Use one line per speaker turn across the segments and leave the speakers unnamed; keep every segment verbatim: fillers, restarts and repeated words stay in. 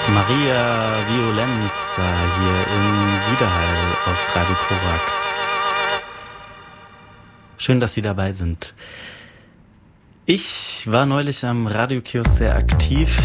Maria Violenza hier im Widerhall auf Radio Korax. Schön, dass Sie dabei sind. Ich war neulich am Radiokiosk sehr aktiv.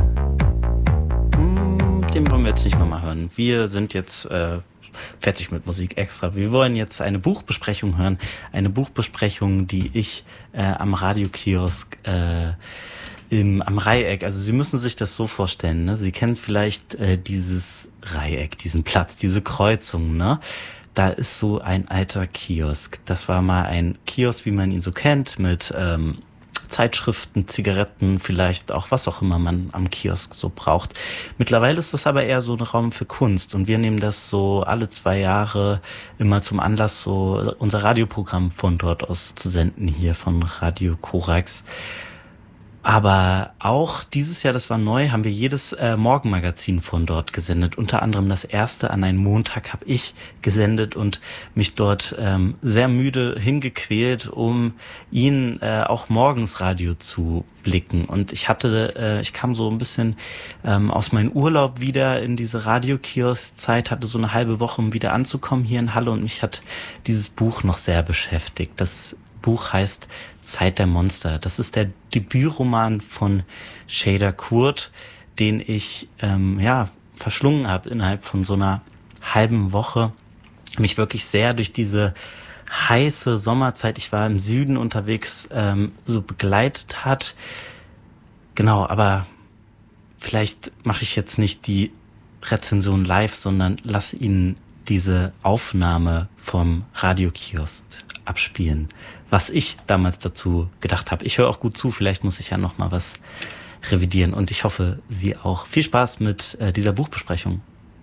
Hm, den wollen wir jetzt nicht nochmal hören. Wir sind jetzt äh, fertig mit Musik extra. Wir wollen jetzt eine Buchbesprechung hören. Eine Buchbesprechung, die ich äh, am Radiokiosk äh, Im, am Reieck, also Sie müssen sich das so vorstellen, ne? Sie kennen vielleicht äh, dieses Reieck, diesen Platz, diese Kreuzung, ne? Da ist so ein alter Kiosk. Das war mal ein Kiosk, wie man ihn so kennt, mit ähm, Zeitschriften, Zigaretten, vielleicht auch was auch immer man am Kiosk so braucht. Mittlerweile ist das aber eher so ein Raum für Kunst und wir nehmen das so alle zwei Jahre immer zum Anlass, so unser Radioprogramm von dort aus zu senden, hier von Radio Korax. Aber auch dieses Jahr, das war neu, haben wir jedes äh, Morgenmagazin von dort gesendet. Unter anderem das erste an einem Montag habe ich gesendet und mich dort ähm, sehr müde hingequält, um Ihnen äh, auch morgens Radio zu blicken. Und ich hatte, äh, ich kam so ein bisschen ähm, aus meinem Urlaub wieder in diese Radiokiosk-Zeit, hatte so eine halbe Woche, um wieder anzukommen hier in Halle und mich hat dieses Buch noch sehr beschäftigt. Das Buch heißt Zeit der Monster. Das ist der Debütroman von Shader Kurt, den ich ähm, ja verschlungen habe innerhalb von so einer halben Woche. Mich wirklich sehr durch diese heiße Sommerzeit, ich war im Süden unterwegs, ähm, so begleitet hat. Genau, aber vielleicht mache ich jetzt nicht die Rezension live, sondern lasse Ihnen diese Aufnahme vom Radiokiosk abspielen, was ich damals dazu gedacht habe. Ich höre auch gut zu, vielleicht muss ich ja noch mal was revidieren und ich hoffe, Sie auch. Viel Spaß mit äh, dieser Buchbesprechung.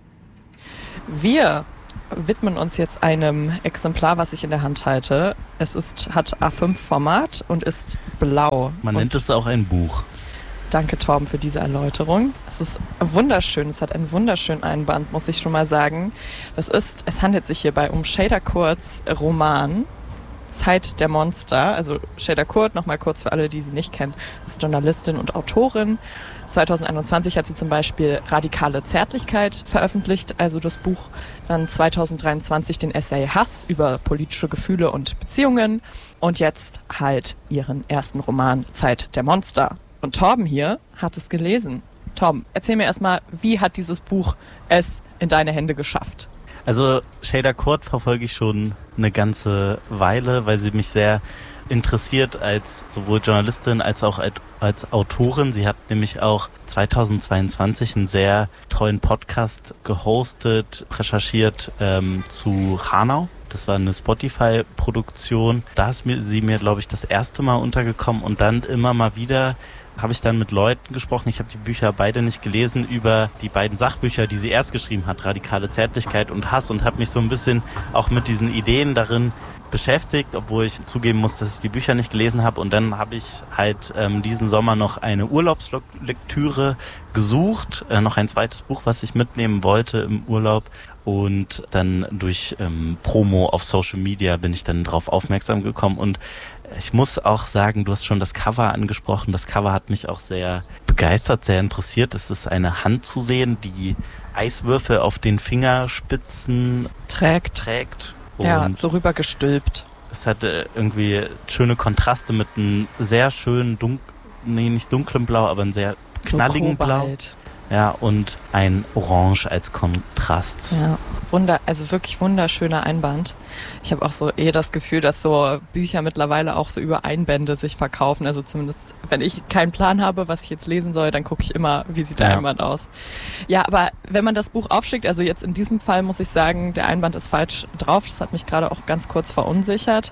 Wir widmen uns jetzt einem Exemplar, was ich in der Hand halte. Es ist, hat A fünf Format und ist blau.
Man nennt es auch ein Buch.
Danke, Torben, für diese Erläuterung. Es ist wunderschön, es hat einen wunderschönen Einband, muss ich schon mal sagen. Das ist, es handelt sich hierbei um Shader Kurts Roman Zeit der Monster. Also Shader Kurt, nochmal kurz für alle, die sie nicht kennen, ist Journalistin und Autorin. zwanzig einundzwanzig hat sie zum Beispiel Radikale Zärtlichkeit veröffentlicht, also das Buch. Dann zwanzig dreiundzwanzig den Essay Hass über politische Gefühle und Beziehungen. Und jetzt halt ihren ersten Roman Zeit der Monster. Und Torben hier hat es gelesen. Torben, erzähl mir erstmal, wie hat dieses Buch es in deine Hände geschafft?
Also Shader Kurt verfolge ich schon eine ganze Weile, weil sie mich sehr interessiert als sowohl Journalistin als auch als, als Autorin. Sie hat nämlich auch zweitausendzweiundzwanzig einen sehr tollen Podcast gehostet, recherchiert ähm, zu Hanau. Das war eine Spotify-Produktion. Da ist mir, sie mir, glaube ich, das erste Mal untergekommen und dann immer mal wieder habe ich dann mit Leuten gesprochen, ich habe die Bücher beide nicht gelesen, über die beiden Sachbücher, die sie erst geschrieben hat, Radikale Zärtlichkeit und Hass, und habe mich so ein bisschen auch mit diesen Ideen darin beschäftigt, obwohl ich zugeben muss, dass ich die Bücher nicht gelesen habe. Und dann habe ich halt ähm, diesen Sommer noch eine Urlaubslektüre gesucht, äh, noch ein zweites Buch, was ich mitnehmen wollte im Urlaub. Und dann durch ähm, Promo auf Social Media bin ich dann darauf aufmerksam gekommen. Und ich muss auch sagen, du hast schon das Cover angesprochen. Das Cover hat mich auch sehr begeistert, sehr interessiert. Es ist eine Hand zu sehen, die Eiswürfel auf den Fingerspitzen
trägt.
trägt.
Ja,
und
so rüber gestülpt.
Es hatte irgendwie schöne Kontraste mit einem sehr schönen, dunk- nee, nicht dunklen Blau, aber einem sehr knalligen
so
Blau. Ja, und ein Orange als Kontrast.
Ja, wunder, also wirklich wunderschöner Einband. Ich habe auch so eh das Gefühl, dass so Bücher mittlerweile auch so über Einbände sich verkaufen. Also zumindest, wenn ich keinen Plan habe, was ich jetzt lesen soll, dann gucke ich immer, wie sieht der ja. Einband aus. Ja, aber wenn man das Buch aufschickt, also jetzt in diesem Fall muss ich sagen, der Einband ist falsch drauf. Das hat mich gerade auch ganz kurz verunsichert.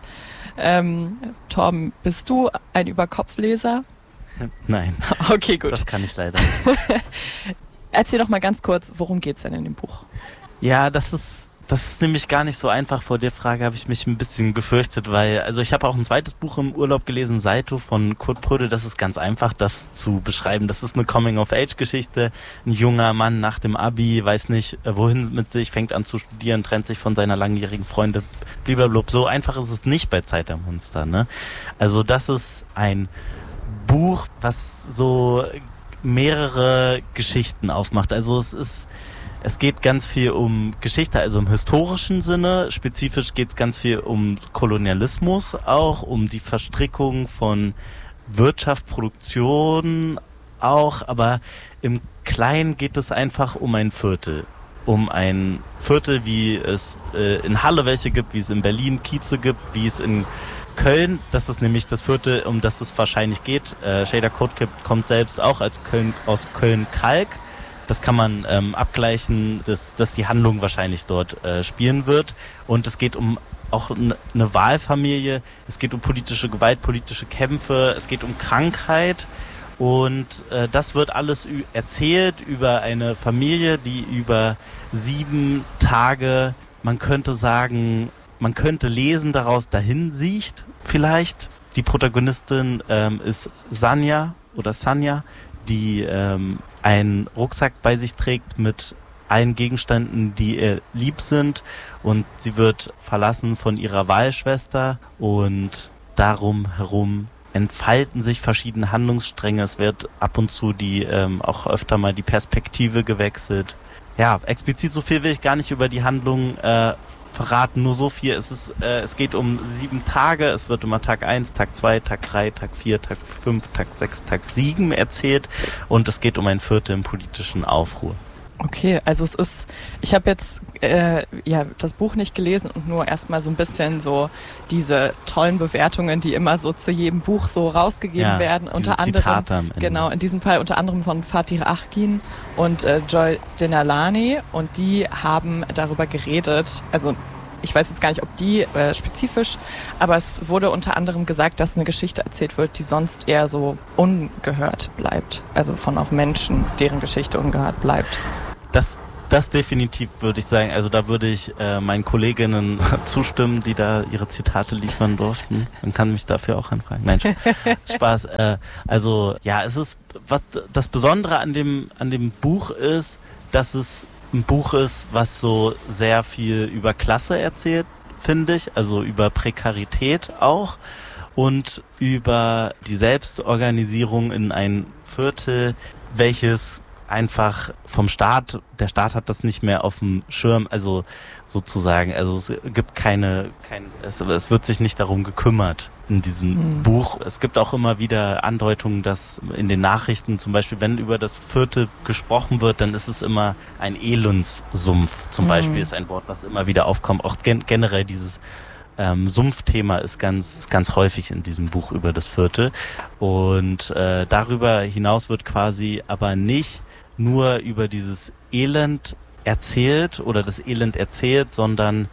Ähm, Torben, bist du ein Überkopfleser?
Nein.
Okay, gut.
Das kann ich leider nicht.
Erzähl doch mal ganz kurz, worum geht's denn in dem Buch?
Ja, das ist das ist nämlich gar nicht so einfach. Vor der Frage habe ich mich ein bisschen gefürchtet, weil, also ich habe auch ein zweites Buch im Urlaub gelesen, Saito von Kurt Prödel. Das ist ganz einfach, das zu beschreiben. Das ist eine Coming-of-Age-Geschichte. Ein junger Mann nach dem Abi, weiß nicht, wohin mit sich, fängt an zu studieren, trennt sich von seiner langjährigen Freundin, blablabla. So einfach ist es nicht bei Zeit der Monster, ne? Also das ist ein Buch, was so mehrere Geschichten aufmacht. Also es ist, es geht ganz viel um Geschichte, also im historischen Sinne. Spezifisch geht es ganz viel um Kolonialismus auch, um die Verstrickung von Wirtschaft, Produktion auch, aber im Kleinen geht es einfach um ein Viertel. Um ein Viertel, wie es äh, in Halle welche gibt, wie es in Berlin Kieze gibt, wie es in Köln, das ist nämlich das Viertel, um das es wahrscheinlich geht. Äh, Shader Code kommt selbst auch als Köln, aus Köln-Kalk. Das kann man ähm, abgleichen, dass, dass die Handlung wahrscheinlich dort äh, spielen wird. Und es geht um auch eine Wahlfamilie, es geht um politische Gewalt, politische Kämpfe, es geht um Krankheit. Und äh, das wird alles ü- erzählt über eine Familie, die über sieben Tage, man könnte sagen, man könnte lesen, daraus dahin sieht vielleicht. Die Protagonistin ähm, ist Sanja oder Sanja, die ähm, einen Rucksack bei sich trägt mit allen Gegenständen, die ihr lieb sind. Und sie wird verlassen von ihrer Wahlschwester und darum herum entfalten sich verschiedene Handlungsstränge. Es wird ab und zu die ähm, auch öfter mal die Perspektive gewechselt. Ja, explizit so viel will ich gar nicht über die Handlung äh, verraten, nur so viel. Es ist, äh, es geht um sieben Tage. Es wird immer Tag eins, Tag zwei, Tag drei, Tag vier, Tag fünf, Tag sechs, Tag sieben erzählt und es geht um ein Viertel im politischen Aufruhr.
Okay, also es ist, ich habe jetzt äh, ja das Buch nicht gelesen und nur erstmal so ein bisschen so diese tollen Bewertungen, die immer so zu jedem Buch so rausgegeben
ja,
werden. Unter anderem, genau, in diesem Fall unter anderem von Fatih Akin und äh, Joy Denalani und die haben darüber geredet, also ich weiß jetzt gar nicht, ob die äh, spezifisch, aber es wurde unter anderem gesagt, dass eine Geschichte erzählt wird, die sonst eher so ungehört bleibt. Also von auch Menschen, deren Geschichte ungehört bleibt.
Das, das definitiv würde ich sagen. Also da würde ich äh, meinen Kolleginnen zustimmen, die da ihre Zitate liefern durften. Man kann mich dafür auch anfragen. Nein, Spaß. Äh, also ja, es ist, was das Besondere an dem, an dem Buch ist, dass es ein Buch ist, was so sehr viel über Klasse erzählt, finde ich, also über Prekarität auch und über die Selbstorganisierung in ein Viertel, welches einfach vom Staat, der Staat hat das nicht mehr auf dem Schirm, also sozusagen, also es gibt keine, kein, es, es wird sich nicht darum gekümmert in diesem mhm. Buch. Es gibt auch immer wieder Andeutungen, dass in den Nachrichten zum Beispiel, wenn über das Viertel gesprochen wird, dann ist es immer ein Elendssumpf zum mhm. Beispiel, ist ein Wort, was immer wieder aufkommt. Auch gen- generell dieses ähm, Sumpfthema ist ganz, ganz häufig in diesem Buch über das Viertel. Und äh, darüber hinaus wird quasi aber nicht nur über dieses Elend erzählt oder das Elend erzählt, sondern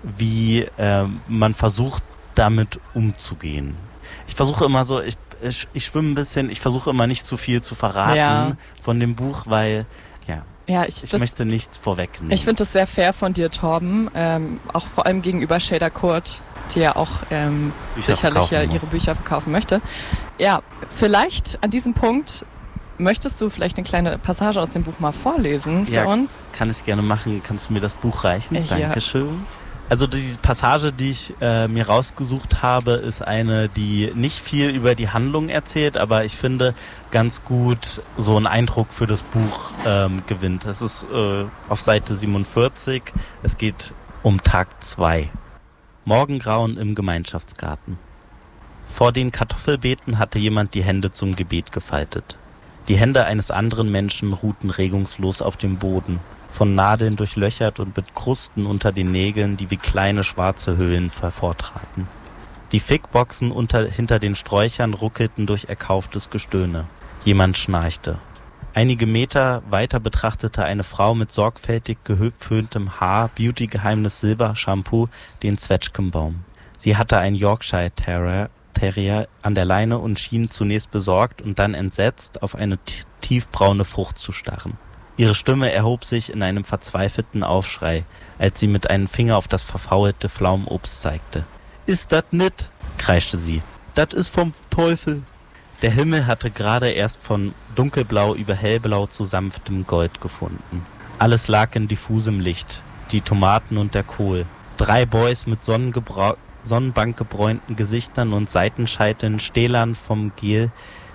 wie äh, man versucht, damit umzugehen. Ich versuche immer so, ich, ich, ich schwimme ein bisschen, ich versuche immer nicht zu viel zu verraten ja. von dem Buch, weil ja,
ja ich,
ich
das,
möchte nichts vorwegnehmen.
Ich finde das sehr fair von dir, Torben, ähm, auch vor allem gegenüber Shader Kurt, die ja auch ähm, sicherlich ja ihre Bücher verkaufen möchte. Ja, vielleicht an diesem Punkt möchtest du vielleicht eine kleine Passage aus dem Buch mal vorlesen für
ja,
uns?
Kann ich gerne machen. Kannst du mir das Buch reichen?
Ja.
Dankeschön. Also die Passage, die ich äh, mir rausgesucht habe, ist eine, die nicht viel über die Handlung erzählt, aber ich finde ganz gut so einen Eindruck für das Buch ähm, gewinnt. Es ist äh, auf Seite siebenundvierzig. Es geht um Tag zwei. Morgengrauen im Gemeinschaftsgarten. Vor den Kartoffelbeeten hatte jemand die Hände zum Gebet gefaltet. Die Hände eines anderen Menschen ruhten regungslos auf dem Boden, von Nadeln durchlöchert und mit Krusten unter den Nägeln, die wie kleine schwarze Höhlen hervortraten. Die Fickboxen unter, hinter den Sträuchern ruckelten durch erkauftes Gestöhne. Jemand schnarchte. Einige Meter weiter betrachtete eine Frau mit sorgfältig geföhntem Haar, Beauty-Geheimnis Silber-Shampoo, den Zwetschgenbaum. Sie hatte einen Yorkshire Terrier, Terrier an der Leine und schien zunächst besorgt und dann entsetzt auf eine t- tiefbraune Frucht zu starren. Ihre Stimme erhob sich in einem verzweifelten Aufschrei, als sie mit einem Finger auf das verfaulte Pflaumenobst zeigte. »Ist dat nit?« kreischte sie. »Dat is vom Teufel!« Der Himmel hatte gerade erst von dunkelblau über hellblau zu sanftem Gold gefunden. Alles lag in diffusem Licht, die Tomaten und der Kohl. Drei Boys mit Sonnengebra- sonnenbankgebräunten Gesichtern und Seitenscheiteln, Stählern vom Gel,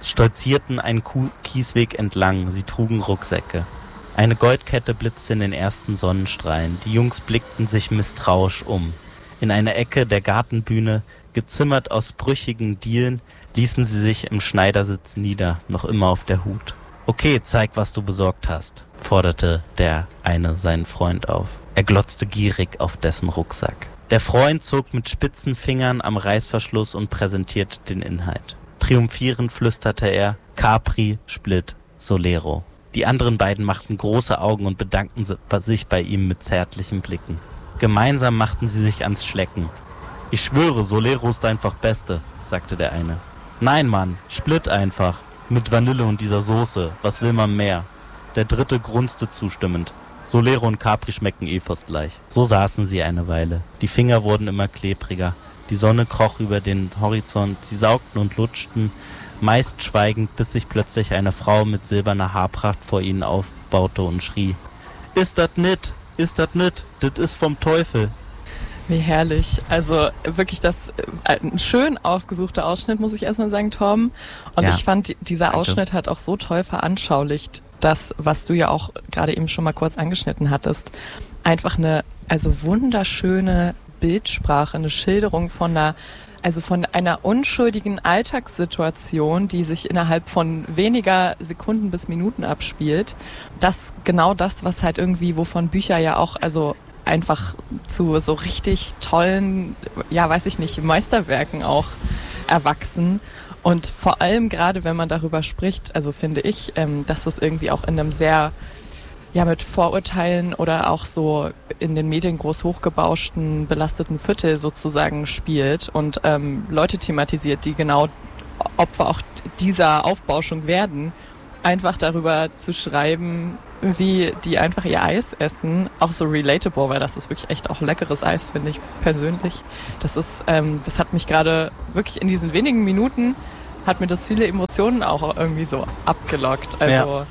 stolzierten einen Kiesweg entlang. Sie trugen Rucksäcke. Eine Goldkette blitzte in den ersten Sonnenstrahlen. Die Jungs blickten sich misstrauisch um. In einer Ecke der Gartenbühne, gezimmert aus brüchigen Dielen, ließen sie sich im Schneidersitz nieder, noch immer auf der Hut. »Okay, zeig, was du besorgt hast«, forderte der eine seinen Freund auf. Er glotzte gierig auf dessen Rucksack. Der Freund zog mit spitzen Fingern am Reißverschluss und präsentierte den Inhalt. Triumphierend flüsterte er, Capri, Split, Solero. Die anderen beiden machten große Augen und bedankten sich bei ihm mit zärtlichen Blicken. Gemeinsam machten sie sich ans Schlecken. »Ich schwöre, Solero ist einfach Beste«, sagte der eine. »Nein, Mann, Split einfach. Mit Vanille und dieser Soße. Was will man mehr?« Der dritte grunzte zustimmend. Solero und Capri schmecken eh fast gleich. So saßen sie eine Weile. Die Finger wurden immer klebriger. Die Sonne kroch über den Horizont. Sie saugten und lutschten, meist schweigend, bis sich plötzlich eine Frau mit silberner Haarpracht vor ihnen aufbaute und schrie. »Ist dat nit? Ist dat nit? Dit is vom Teufel!«
Wie herrlich. Also wirklich das äh, ein schön ausgesuchter Ausschnitt, muss ich erstmal sagen, Tom. Und ja, ich fand, dieser danke. Ausschnitt hat auch so toll veranschaulicht, das, was du ja auch gerade eben schon mal kurz angeschnitten hattest. Einfach eine, also wunderschöne Bildsprache, eine Schilderung von einer, also von einer unschuldigen Alltagssituation, die sich innerhalb von weniger Sekunden bis Minuten abspielt. Das, genau das, was halt irgendwie, wovon Bücher ja auch, also einfach zu so richtig tollen, ja, weiß ich nicht, Meisterwerken auch erwachsen. Und vor allem gerade, wenn man darüber spricht, also finde ich, ähm, dass das irgendwie auch in einem sehr, ja, mit Vorurteilen oder auch so in den Medien groß hochgebauschten, belasteten Viertel sozusagen spielt und ähm, Leute thematisiert, die genau Opfer auch dieser Aufbauschung werden, einfach darüber zu schreiben, wie die einfach ihr Eis essen, auch so relatable, weil das ist wirklich echt auch leckeres Eis, finde ich persönlich. Das ist, ähm, das hat mich gerade wirklich in diesen wenigen Minuten, hat mir das viele Emotionen auch irgendwie so abgelockt. Also ja,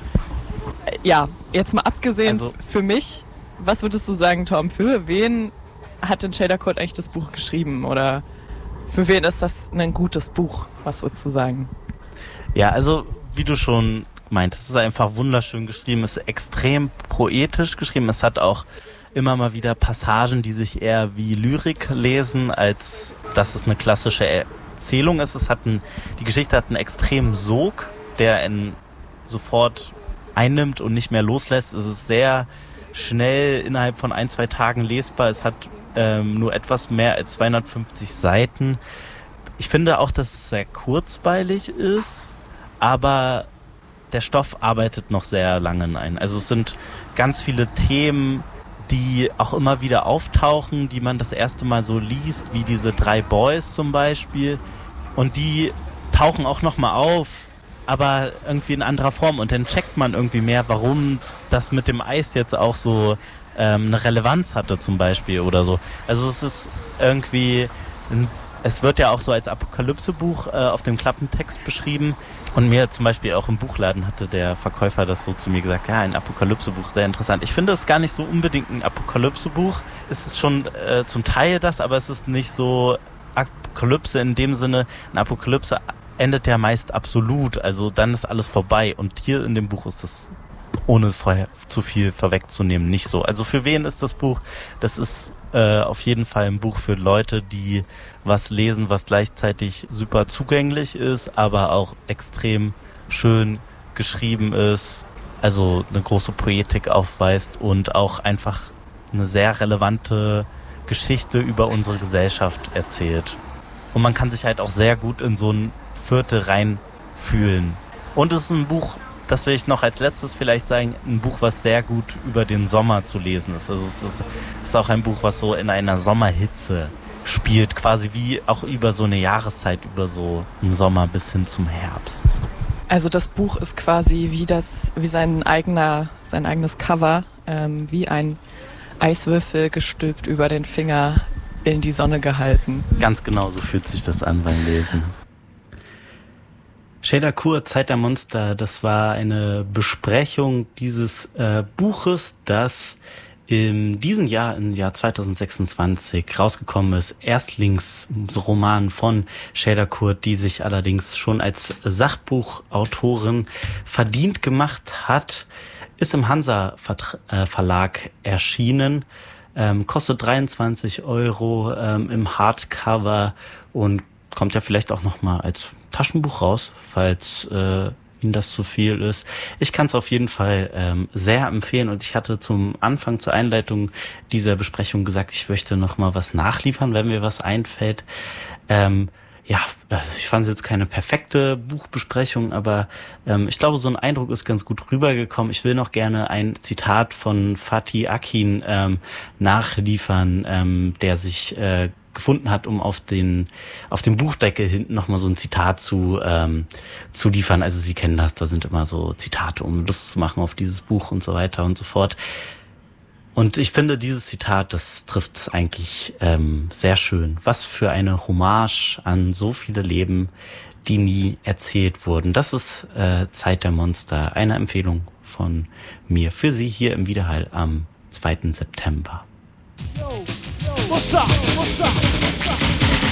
ja jetzt mal abgesehen also, für mich, was würdest du sagen, Tom, für wen hat denn Shader Kurt eigentlich das Buch geschrieben? Oder für wen ist das ein gutes Buch, was würdest du sagen?
Ja, also wie du schon meint. Es ist einfach wunderschön geschrieben, es ist extrem poetisch geschrieben. Es hat auch immer mal wieder Passagen, die sich eher wie Lyrik lesen, als dass es eine klassische Erzählung ist. Es hat ein, die Geschichte hat einen extremen Sog, der ihn sofort einnimmt und nicht mehr loslässt. Es ist sehr schnell innerhalb von ein, zwei Tagen lesbar. Es hat ähm, nur etwas mehr als zweihundertfünfzig Seiten. Ich finde auch, dass es sehr kurzweilig ist, aber der Stoff arbeitet noch sehr lange ein. Also es sind ganz viele Themen, die auch immer wieder auftauchen, die man das erste Mal so liest, wie diese drei Boys zum Beispiel. Und die tauchen auch nochmal auf, aber irgendwie in anderer Form. Und dann checkt man irgendwie mehr, warum das mit dem Eis jetzt auch so ähm, eine Relevanz hatte zum Beispiel oder so. Also es ist irgendwie, es wird ja auch so als Apokalypse-Buch äh, auf dem Klappentext beschrieben. Und mir zum Beispiel auch im Buchladen hatte der Verkäufer das so zu mir gesagt, ja, ein Apokalypse-Buch, sehr interessant. Ich finde es gar nicht so unbedingt ein Apokalypse-Buch. Es ist schon äh, zum Teil das, aber es ist nicht so Apokalypse in dem Sinne. Eine Apokalypse endet ja meist absolut, also dann ist alles vorbei. Und hier in dem Buch ist das, ohne vorher zu viel vorwegzunehmen, nicht so. Also für wen ist das Buch? Das ist äh, auf jeden Fall ein Buch für Leute, die was lesen, was gleichzeitig super zugänglich ist, aber auch extrem schön geschrieben ist, also eine große Poetik aufweist und auch einfach eine sehr relevante Geschichte über unsere Gesellschaft erzählt. Und man kann sich halt auch sehr gut in so ein Viertel reinfühlen. Und es ist ein Buch, das will ich noch als letztes vielleicht sagen, ein Buch, was sehr gut über den Sommer zu lesen ist. Also es ist, es ist auch ein Buch, was so in einer Sommerhitze spielt, quasi wie auch über so eine Jahreszeit, über so einen Sommer bis hin zum Herbst.
Also das Buch ist quasi wie das, wie sein eigener, sein eigenes Cover, ähm, wie ein Eiswürfel gestülpt über den Finger in die Sonne gehalten.
Ganz genau, so fühlt sich das an beim Lesen. Shader Kurt, Zeit der Monster, das war eine Besprechung dieses äh, Buches, das in diesem Jahr, im Jahr zwanzig sechsundzwanzig, rausgekommen ist, Erstlingsroman von Şeyda Kurt, die sich allerdings schon als Sachbuchautorin verdient gemacht hat, ist im Hansa Verlag erschienen, ähm, kostet dreiundzwanzig Euro ähm, im Hardcover und kommt ja vielleicht auch nochmal als Taschenbuch raus, falls äh, Ihnen das zu viel ist. Ich kann es auf jeden Fall ähm, sehr empfehlen und ich hatte zum Anfang, zur Einleitung dieser Besprechung gesagt, ich möchte nochmal was nachliefern, wenn mir was einfällt. Ähm, ja, ich fand es jetzt keine perfekte Buchbesprechung, aber ähm, ich glaube, so ein Eindruck ist ganz gut rübergekommen. Ich will noch gerne ein Zitat von Fatih Akin ähm, nachliefern, ähm, der sich äh, gefunden hat, um auf den auf dem Buchdeckel hinten nochmal so ein Zitat zu ähm, zu liefern. Also Sie kennen das, da sind immer so Zitate, um Lust zu machen auf dieses Buch und so weiter und so fort. Und ich finde, dieses Zitat, das trifft es eigentlich ähm, sehr schön. Was für eine Hommage an so viele Leben, die nie erzählt wurden. Das ist äh, Zeit der Monster, eine Empfehlung von mir für Sie hier im Widerhall am zweiten September. Yo, yo, what's up? What's up? What's up?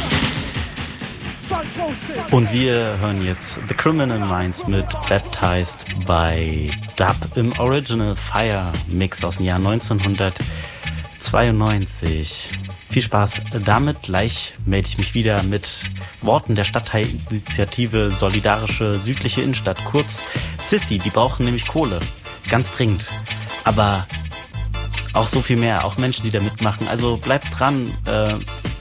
Und wir hören jetzt The Criminal Minds mit Baptized by Dub im Original Fire Mix aus dem Jahr neunzehnhundertzweiundneunzig. Viel Spaß damit. Gleich melde ich mich wieder mit Worten der Stadtteilinitiative Solidarische Südliche Innenstadt, kurz Sissi. Die brauchen nämlich Kohle. Ganz dringend. Aber auch so viel mehr, auch Menschen, die da mitmachen. Also bleibt dran, äh,